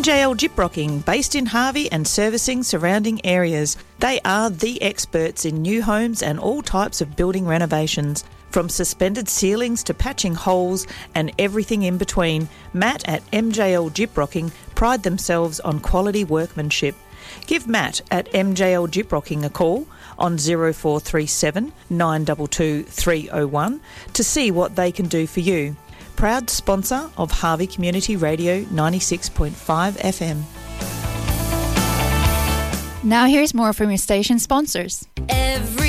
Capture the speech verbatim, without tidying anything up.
M J L Gyprocking, based in Harvey and servicing surrounding areas. They are the experts in new homes and all types of building renovations. From suspended ceilings to patching holes and everything in between, Matt at M J L Gyprocking pride themselves on quality workmanship. Give Matt at M J L Gyprocking a call on zero four three seven, nine two two, three oh one to see what they can do for you. Proud sponsor of Harvey Community Radio ninety-six point five F M. Now here's more from your station sponsors. Every